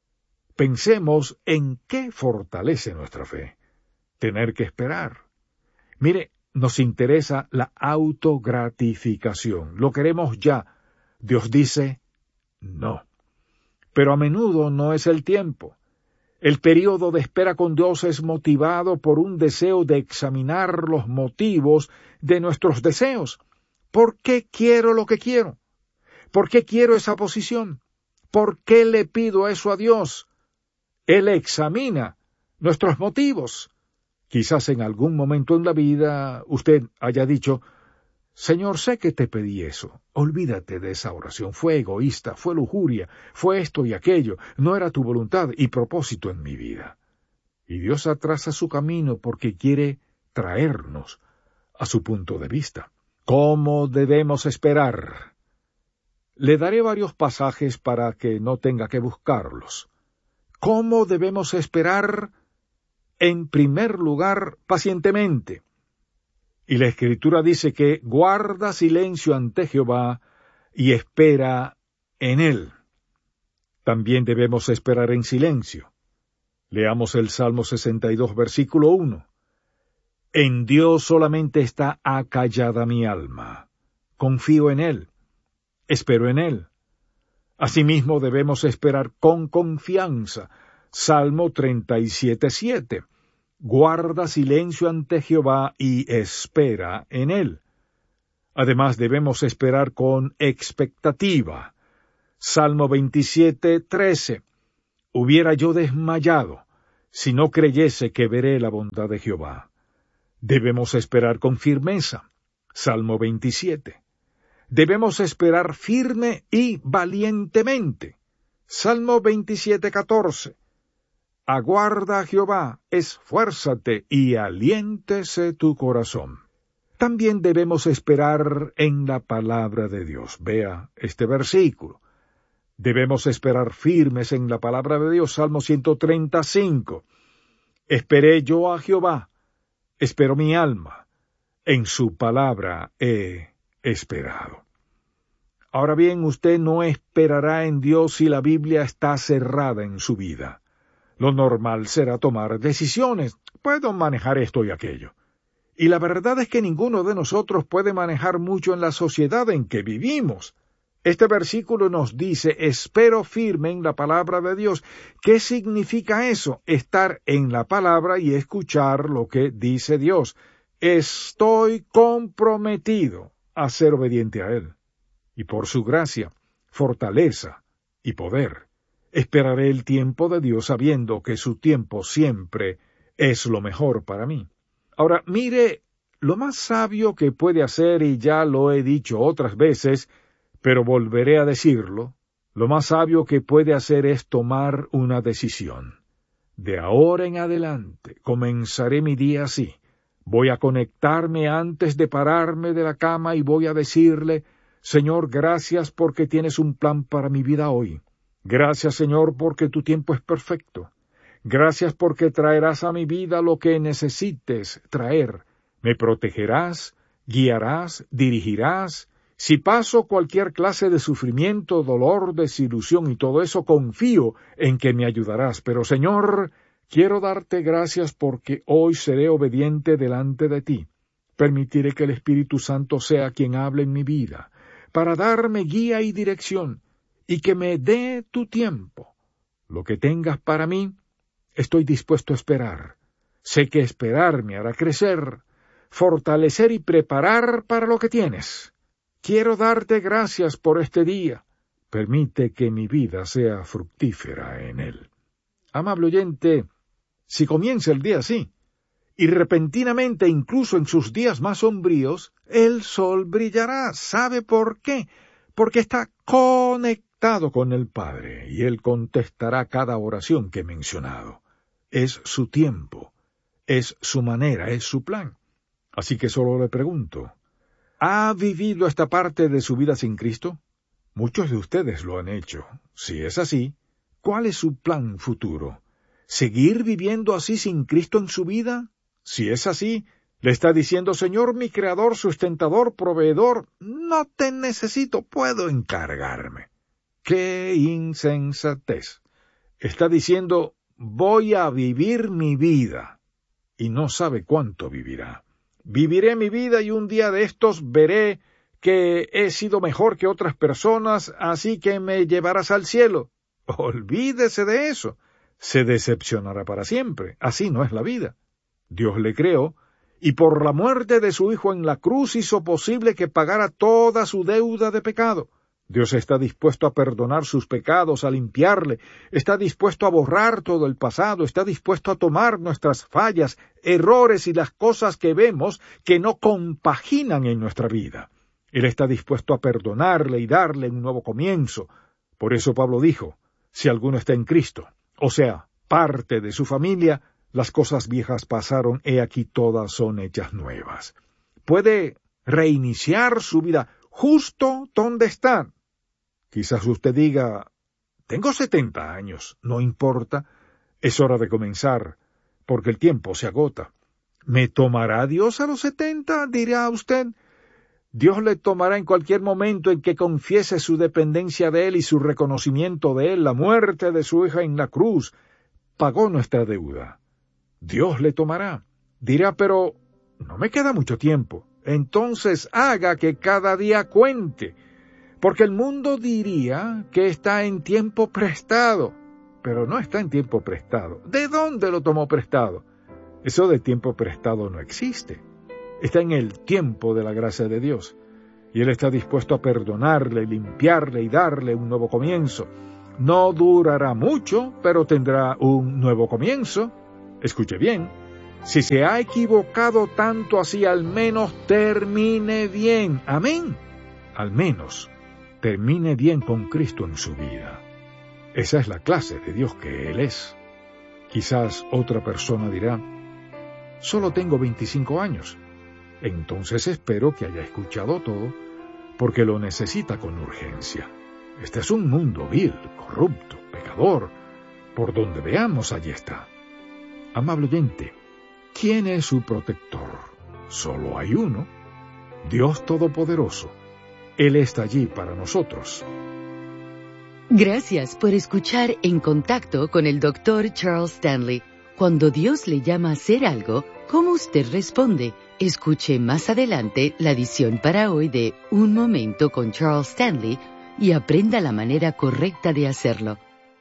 Pensemos en qué fortalece nuestra fe. Tener que esperar. Mire, nos interesa la autogratificación. Lo queremos ya. Dios dice, no. Pero a menudo no es el tiempo. El período de espera con Dios es motivado por un deseo de examinar los motivos de nuestros deseos. ¿Por qué quiero lo que quiero? ¿Por qué quiero esa posición? ¿Por qué le pido eso a Dios? Él examina nuestros motivos. Quizás en algún momento en la vida usted haya dicho, Señor, sé que te pedí eso. Olvídate de esa oración. Fue egoísta, fue lujuria, fue esto y aquello. No era tu voluntad y propósito en mi vida. Y Dios atrasa su camino porque quiere traernos a su punto de vista. ¿Cómo debemos esperar? Le daré varios pasajes para que no tenga que buscarlos. ¿Cómo debemos esperar? En primer lugar, pacientemente. Y la Escritura dice que guarda silencio ante Jehová y espera en Él. También debemos esperar en silencio. Leamos el Salmo sesenta y dos, versículo uno. En Dios solamente está acallada mi alma. Confío en Él. Espero en Él. Asimismo debemos esperar con confianza. Salmo treinta y siete, siete. Guarda silencio ante Jehová y espera en él. Además debemos esperar con expectativa. Salmo veintisiete, trece. Hubiera yo desmayado si no creyese que veré la bondad de Jehová. Debemos esperar con firmeza. Salmo veintisiete. Debemos esperar firme y valientemente. Salmo veintisiete, catorce. Aguarda a Jehová, esfuérzate y aliéntese tu corazón. También debemos esperar en la palabra de Dios. Vea este versículo. Debemos esperar firmes en la palabra de Dios. Salmo ciento treinta y cinco. Esperé yo a Jehová, esperó mi alma, en su palabra he esperado. Ahora bien, usted no esperará en Dios si la Biblia está cerrada en su vida. Lo normal será tomar decisiones. Puedo manejar esto y aquello. Y la verdad es que ninguno de nosotros puede manejar mucho en la sociedad en que vivimos. Este versículo nos dice, espero firme en la palabra de Dios. ¿Qué significa eso? Estar en la palabra y escuchar lo que dice Dios. Estoy comprometido a ser obediente a Él. Y por su gracia, fortaleza y poder, esperaré el tiempo de Dios sabiendo que su tiempo siempre es lo mejor para mí. Ahora, mire, lo más sabio que puede hacer, y ya lo he dicho otras veces, pero volveré a decirlo, lo más sabio que puede hacer es tomar una decisión. De ahora en adelante comenzaré mi día así. Voy a conectarme antes de pararme de la cama y voy a decirle, Señor, gracias porque tienes un plan para mi vida hoy. Gracias, Señor, porque tu tiempo es perfecto. Gracias porque traerás a mi vida lo que necesites traer. Me protegerás, guiarás, dirigirás. Si paso cualquier clase de sufrimiento, dolor, desilusión y todo eso, confío en que me ayudarás. Pero, Señor, quiero darte gracias porque hoy seré obediente delante de ti. Permitiré que el Espíritu Santo sea quien hable en mi vida, para darme guía y dirección, y que me dé tu tiempo. Lo que tengas para mí, estoy dispuesto a esperar. Sé que esperar me hará crecer, fortalecer y preparar para lo que tienes. Quiero darte gracias por este día. Permite que mi vida sea fructífera en él. Amable oyente, si comienza el día así, y repentinamente, incluso en sus días más sombríos, el sol brillará. ¿Sabe por qué? Porque está conectado con el Padre, y Él contestará cada oración que he mencionado. Es su tiempo, es su manera, es su plan. Así que solo le pregunto, ¿ha vivido esta parte de su vida sin Cristo? Muchos de ustedes lo han hecho. Si es así, ¿cuál es su plan futuro? ¿Seguir viviendo así sin Cristo en su vida? Si es así, le está diciendo, Señor, mi Creador, sustentador, proveedor, no te necesito, puedo encargarme. ¡Qué insensatez! Está diciendo, voy a vivir mi vida, y no sabe cuánto vivirá. Viviré mi vida y un día de estos veré que he sido mejor que otras personas, así que me llevarás al cielo. Olvídese de eso. Se decepcionará para siempre. Así no es la vida. Dios le creó, y por la muerte de su Hijo en la cruz hizo posible que pagara toda su deuda de pecado. Dios está dispuesto a perdonar sus pecados, a limpiarle, está dispuesto a borrar todo el pasado, está dispuesto a tomar nuestras fallas, errores y las cosas que vemos que no compaginan en nuestra vida. Él está dispuesto a perdonarle y darle un nuevo comienzo. Por eso Pablo dijo, si alguno está en Cristo, o sea, parte de su familia, las cosas viejas pasaron, he aquí todas son hechas nuevas. Puede reiniciar su vida justo donde está. Quizás usted diga, tengo setenta años, no importa, es hora de comenzar, porque el tiempo se agota. ¿Me tomará Dios a los setenta? Dirá usted. Dios le tomará en cualquier momento en que confiese su dependencia de Él y su reconocimiento de Él. La muerte de su hija en la cruz pagó nuestra deuda. Dios le tomará. Dirá, pero no me queda mucho tiempo. Entonces haga que cada día cuente. Porque el mundo diría que está en tiempo prestado, pero no está en tiempo prestado. ¿De dónde lo tomó prestado? Eso de tiempo prestado no existe. Está en el tiempo de la gracia de Dios. Y Él está dispuesto a perdonarle, limpiarle y darle un nuevo comienzo. No durará mucho, pero tendrá un nuevo comienzo. Escuche bien. Si se ha equivocado tanto así, al menos termine bien. Amén. Al menos termine bien con Cristo en su vida. Esa es la clase de Dios que Él es. Quizás otra persona dirá, solo tengo veinticinco años. Entonces espero que haya escuchado todo, porque lo necesita con urgencia. Este es un mundo vil, corrupto, pecador. Por donde veamos, allí está. Amable oyente, ¿quién es su protector? Solo hay uno, Dios Todopoderoso. Él está allí para nosotros. Gracias por escuchar En Contacto con el doctor Charles Stanley. Cuando Dios le llama a hacer algo, ¿cómo usted responde? Escuche más adelante la edición para hoy de Un Momento con Charles Stanley y aprenda la manera correcta de hacerlo.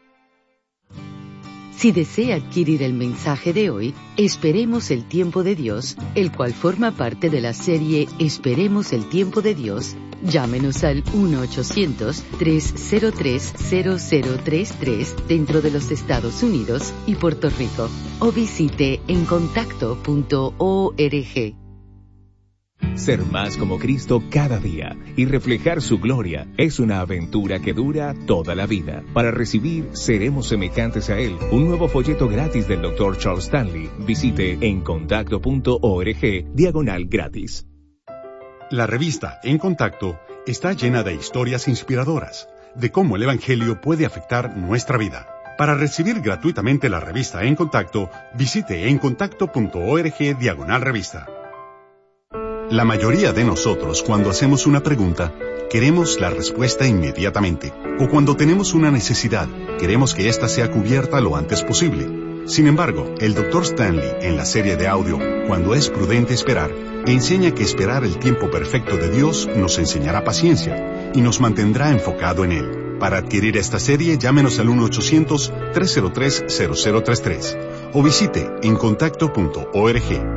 Si desea adquirir el mensaje de hoy, Esperemos el Tiempo de Dios, el cual forma parte de la serie Esperemos el Tiempo de Dios, llámenos al uno ochocientos, tres cero tres, cero cero tres tres dentro de los Estados Unidos y Puerto Rico, o visite en contacto punto org. Ser más como Cristo cada día y reflejar su gloria es una aventura que dura toda la vida. Para recibir Seremos semejantes a Él, un nuevo folleto gratis del doctor Charles Stanley, visite en contacto punto org diagonal gratis. La revista En Contacto está llena de historias inspiradoras de cómo el Evangelio puede afectar nuestra vida. Para recibir gratuitamente la revista En Contacto, visite en contacto punto org diagonal revista. La mayoría de nosotros, cuando hacemos una pregunta, queremos la respuesta inmediatamente. O cuando tenemos una necesidad, queremos que ésta sea cubierta lo antes posible. Sin embargo, el doctor Stanley, en la serie de audio, Cuando es prudente esperar, enseña que esperar el tiempo perfecto de Dios nos enseñará paciencia y nos mantendrá enfocado en Él. Para adquirir esta serie, llámenos al uno ochocientos, tres cero tres, cero cero tres tres o visite en contacto punto org.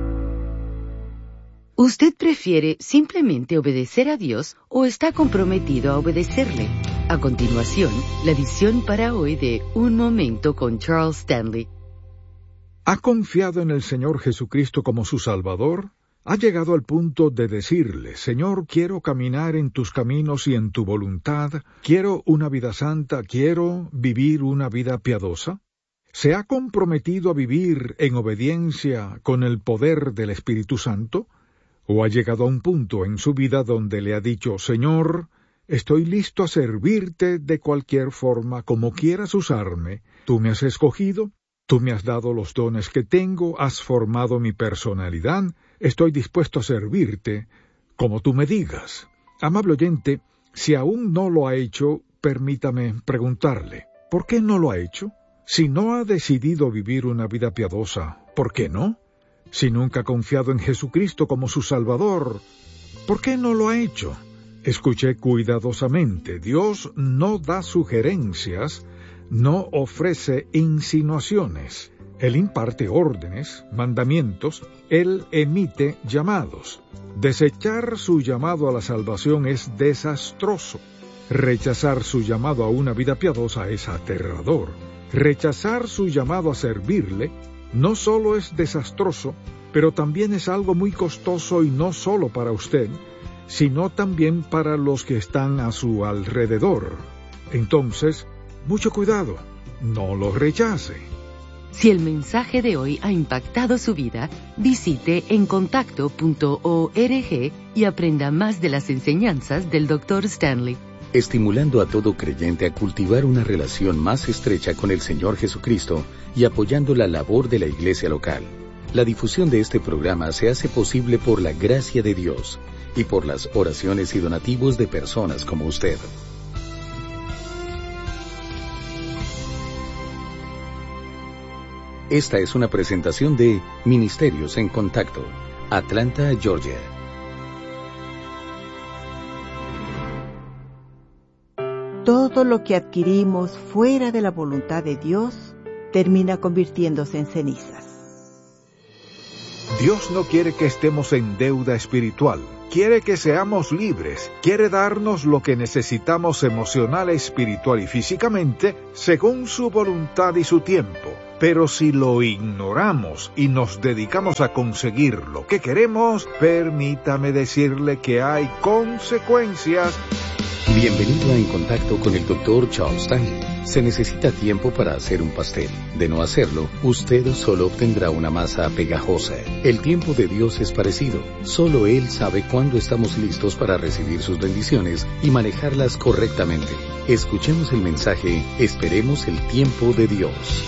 ¿Usted prefiere simplemente obedecer a Dios o está comprometido a obedecerle? A continuación, la edición para hoy de Un Momento con Charles Stanley. ¿Ha confiado en el Señor Jesucristo como su Salvador? ¿Ha llegado al punto de decirle, Señor, quiero caminar en tus caminos y en tu voluntad? ¿Quiero una vida santa? ¿Quiero vivir una vida piadosa? ¿Se ha comprometido a vivir en obediencia con el poder del Espíritu Santo? ¿O ha llegado a un punto en su vida donde le ha dicho, Señor, estoy listo a servirte de cualquier forma, como quieras usarme? Tú me has escogido, tú me has dado los dones que tengo, has formado mi personalidad, estoy dispuesto a servirte como tú me digas. Amable oyente, si aún no lo ha hecho, permítame preguntarle, ¿por qué no lo ha hecho? Si no ha decidido vivir una vida piadosa, ¿por qué no? Si nunca ha confiado en Jesucristo como su Salvador, ¿por qué no lo ha hecho? Escuché cuidadosamente. Dios no da sugerencias, no ofrece insinuaciones. Él imparte órdenes, mandamientos, Él emite llamados. Desechar su llamado a la salvación es desastroso. Rechazar su llamado a una vida piadosa es aterrador. Rechazar su llamado a servirle no solo es desastroso, pero también es algo muy costoso y no solo para usted, sino también para los que están a su alrededor. Entonces, mucho cuidado, no lo rechace. Si el mensaje de hoy ha impactado su vida, visite en contacto punto org y aprenda más de las enseñanzas del doctor Stanley. Estimulando a todo creyente a cultivar una relación más estrecha con el Señor Jesucristo y apoyando la labor de la iglesia local. La difusión de este programa se hace posible por la gracia de Dios y por las oraciones y donativos de personas como usted. Esta es una presentación de Ministerios en Contacto, Atlanta, Georgia. todo lo que adquirimos fuera de la voluntad de Dios termina convirtiéndose en cenizas. Dios no quiere que estemos en deuda espiritual. Quiere que seamos libres. Quiere darnos lo que necesitamos emocional, espiritual y físicamente, según su voluntad y su tiempo. Pero si lo ignoramos y nos dedicamos a conseguir lo que queremos, permítame decirle que hay consecuencias. Bienvenido a En Contacto con el doctor Charles Stanley. Se necesita tiempo para hacer un pastel. De no hacerlo, usted solo obtendrá una masa pegajosa. El tiempo de Dios es parecido. Solo Él sabe cuándo estamos listos para recibir sus bendiciones y manejarlas correctamente. Escuchemos el mensaje, esperemos el tiempo de Dios.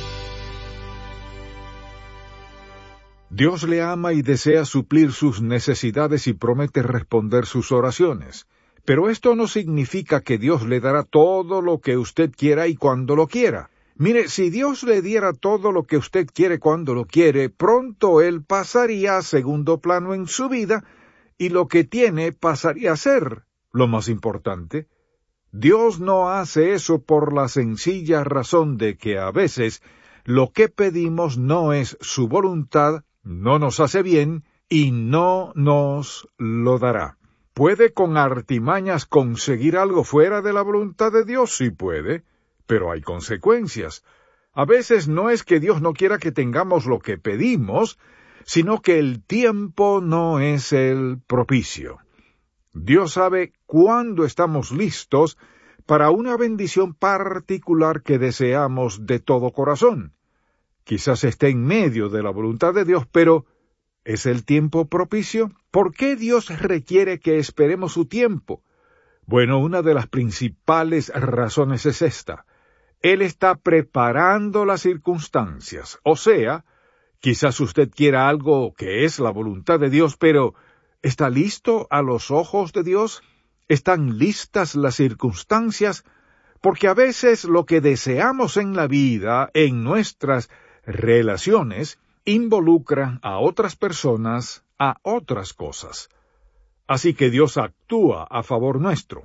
Dios le ama y desea suplir sus necesidades y promete responder sus oraciones. Pero esto no significa que Dios le dará todo lo que usted quiera y cuando lo quiera. Mire, si Dios le diera todo lo que usted quiere cuando lo quiere, pronto Él pasaría a segundo plano en su vida y lo que tiene pasaría a ser lo más importante. Dios no hace eso por la sencilla razón de que a veces lo que pedimos no es su voluntad, no nos hace bien y no nos lo dará. ¿Puede con artimañas conseguir algo fuera de la voluntad de Dios? Sí puede, pero hay consecuencias. A veces no es que Dios no quiera que tengamos lo que pedimos, sino que el tiempo no es el propicio. Dios sabe cuándo estamos listos para una bendición particular que deseamos de todo corazón. Quizás esté en medio de la voluntad de Dios, pero ¿es el tiempo propicio? ¿Por qué Dios requiere que esperemos su tiempo? Bueno, una de las principales razones es esta. Él está preparando las circunstancias. O sea, quizás usted quiera algo que es la voluntad de Dios, pero ¿está listo a los ojos de Dios? ¿Están listas las circunstancias? Porque a veces lo que deseamos en la vida, en nuestras relaciones, involucra a otras personas, a otras cosas. Así que Dios actúa a favor nuestro.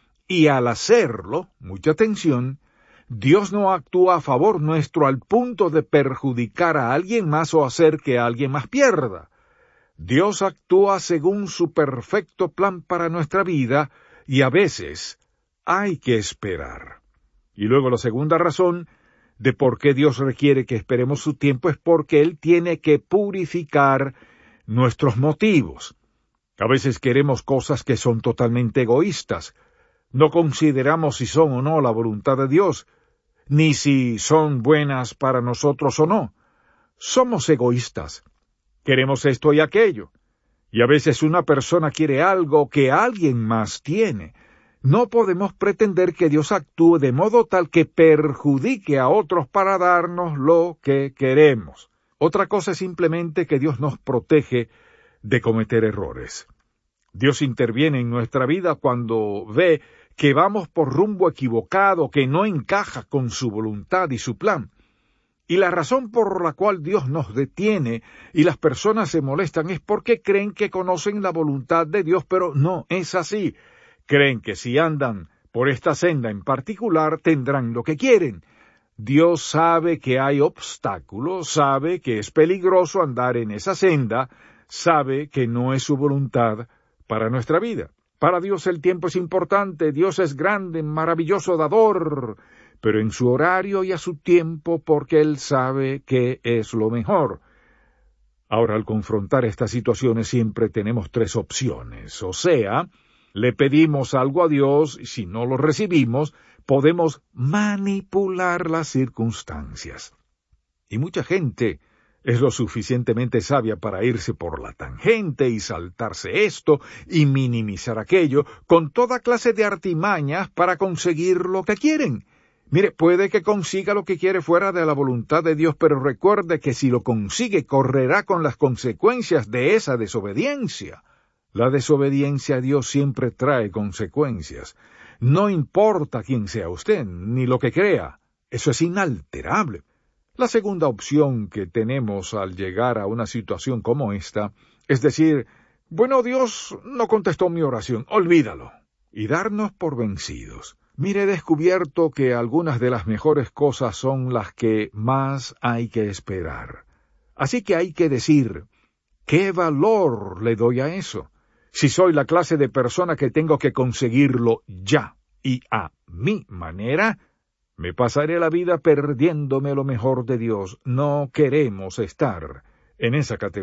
Y al hacerlo, mucha atención, Dios no actúa a favor nuestro al punto de perjudicar a alguien más o hacer que alguien más pierda. Dios actúa según su perfecto plan para nuestra vida y a veces hay que esperar. Y luego la segunda razón de por qué Dios requiere que esperemos su tiempo es porque Él tiene que purificar nuestros motivos. A veces queremos cosas que son totalmente egoístas. No consideramos si son o no la voluntad de Dios, ni si son buenas para nosotros o no. Somos egoístas. Queremos esto y aquello. Y a veces una persona quiere algo que alguien más tiene. No podemos pretender que Dios actúe de modo tal que perjudique a otros para darnos lo que queremos. Otra cosa es simplemente que Dios nos protege de cometer errores. Dios interviene en nuestra vida cuando ve que vamos por rumbo equivocado, que no encaja con su voluntad y su plan. Y la razón por la cual Dios nos detiene y las personas se molestan es porque creen que conocen la voluntad de Dios, pero no es así. Creen que si andan por esta senda en particular tendrán lo que quieren. Dios sabe que hay obstáculos, sabe que es peligroso andar en esa senda, sabe que no es su voluntad para nuestra vida. Para Dios el tiempo es importante, Dios es grande, maravilloso dador, pero en su horario y a su tiempo porque Él sabe que es lo mejor. Ahora, al confrontar estas situaciones siempre tenemos tres opciones, o sea, le pedimos algo a Dios y si no lo recibimos, podemos manipular las circunstancias. Y mucha gente es lo suficientemente sabia para irse por la tangente y saltarse esto y minimizar aquello con toda clase de artimañas para conseguir lo que quieren. Mire, puede que consiga lo que quiere fuera de la voluntad de Dios, pero recuerde que si lo consigue correrá con las consecuencias de esa desobediencia. La desobediencia a Dios siempre trae consecuencias. No importa quién sea usted, ni lo que crea, eso es inalterable. La segunda opción que tenemos al llegar a una situación como esta es decir, bueno, Dios no contestó mi oración, olvídalo, y darnos por vencidos. Mire, he descubierto que algunas de las mejores cosas son las que más hay que esperar. Así que hay que decir, ¿qué valor le doy a eso? Si soy la clase de persona que tengo que conseguirlo ya y a mi manera, me pasaré la vida perdiéndome lo mejor de Dios. No queremos estar en esa categoría.